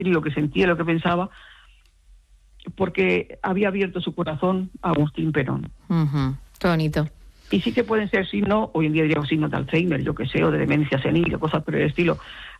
lo que sentía, lo que pensaba, porque había abierto su corazón a Agustín Perón. Qué bonito. Y sí que pueden ser signos, hoy en día diríamos signos de Alzheimer, yo que sé, o de demencia senil, o cosas por el estilo,